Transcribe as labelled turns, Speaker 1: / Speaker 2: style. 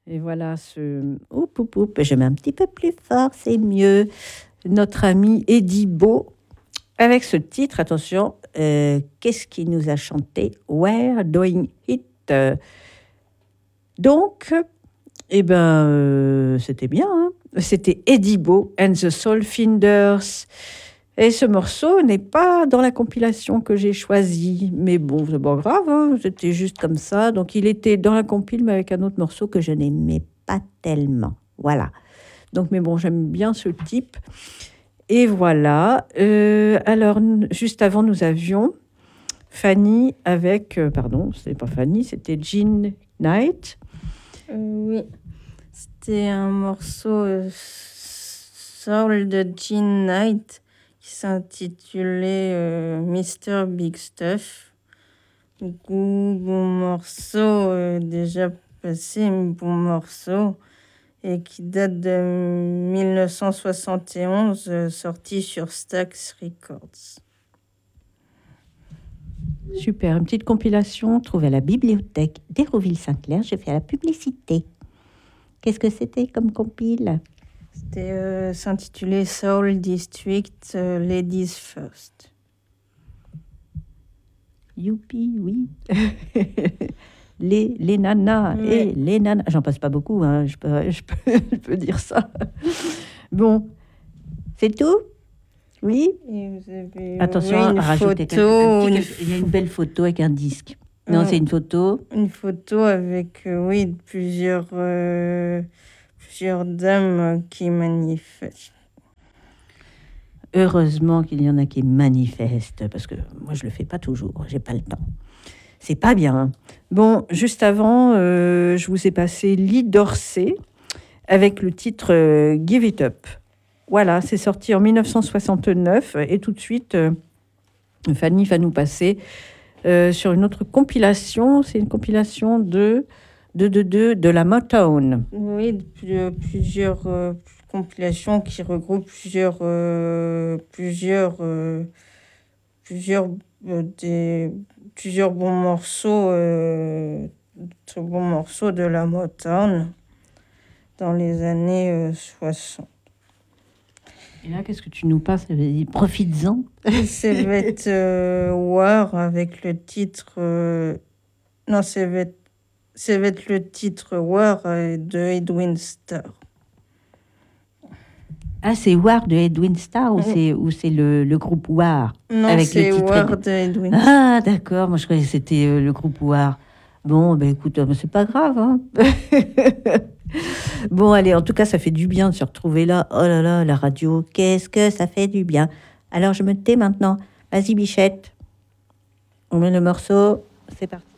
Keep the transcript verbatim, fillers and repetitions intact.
Speaker 1: Et voilà ce... Oup, oup, oup, je mets un petit peu plus fort, c'est mieux. Notre ami Eddie Bo, avec ce titre, attention, euh, qu'est-ce qu'il nous a chanté? We're Doing It. Donc, eh ben, euh, c'était bien. Hein, c'était Eddie Bo and the Soulfinders. Et ce morceau n'est pas dans la compilation que j'ai choisie. Mais bon, c'est pas grave, hein, c'était juste comme ça. Donc, il était dans la compile, mais avec un autre morceau que je n'aimais pas tellement. Voilà. Donc, mais bon, j'aime bien ce type. Et voilà. Euh, alors, juste avant, nous avions Fanny avec... Euh, pardon, c'était pas Fanny, c'était Jean Knight.
Speaker 2: Euh, oui. C'était un morceau euh, soul de Jean Knight qui s'intitulait euh, mister Big Stuff. Du coup, bon morceau, euh, déjà passé, un bon morceau, et qui date de dix-neuf cent soixante et onze, euh, sorti sur Stax Records.
Speaker 1: Super, une petite compilation trouvée à la bibliothèque d'Hérouville-Saint-Clair. Je fais la publicité. Qu'est-ce que c'était comme compile?
Speaker 2: C'était euh, s'intitulait Soul District euh, Ladies First.
Speaker 1: Youpi, oui. les, les nanas oui. et les nanas. J'en passe pas beaucoup, hein, je, peux, je, peux, je peux dire ça. Bon, c'est tout? Oui.
Speaker 2: Et vous avez,
Speaker 1: attention
Speaker 2: oui, une
Speaker 1: à rajouter
Speaker 2: photo,
Speaker 1: quelques,
Speaker 2: une...
Speaker 1: Il y a une belle photo avec un disque. Non, c'est une photo.
Speaker 2: Une photo avec, euh, oui, plusieurs, euh, plusieurs dames qui manifestent.
Speaker 1: Heureusement qu'il y en a qui manifestent, parce que moi, je le fais pas toujours, j'ai pas le temps. C'est pas bien. Bon, juste avant, euh, je vous ai passé Lee Dorsey avec le titre euh, Give It Up. Voilà, c'est sorti en dix-neuf cent soixante-neuf, et tout de suite, euh, Fanny va nous passer Euh, sur une autre compilation, c'est une compilation de, de, de, de, de la Motown.
Speaker 2: Oui, de plusieurs euh, compilations qui regroupent plusieurs, euh, plusieurs, euh, plusieurs, euh, des, plusieurs bons morceaux, euh, très bons morceaux de la Motown dans les années euh, soixante.
Speaker 1: Et là, qu'est-ce que tu nous passes? Profites-en.
Speaker 2: Ça va être euh, War avec le titre... Euh, non, ça va, être, ça va être le titre War euh, de Edwin Starr.
Speaker 1: Ah, c'est War de Edwin Starr ou c'est, ou c'est le, le groupe War?
Speaker 2: Non,
Speaker 1: avec
Speaker 2: c'est
Speaker 1: le titre
Speaker 2: War
Speaker 1: Ed...
Speaker 2: de Edwin Starr.
Speaker 1: Ah, d'accord. Moi, je croyais que c'était euh, le groupe War. Bon, ben écoute, euh, c'est pas grave. Hein. Bon, allez, en tout cas, ça fait du bien de se retrouver là. Oh là là, la radio, qu'est-ce que ça fait du bien. Alors, je me tais maintenant. Vas-y, Bichette. On met le morceau. C'est parti.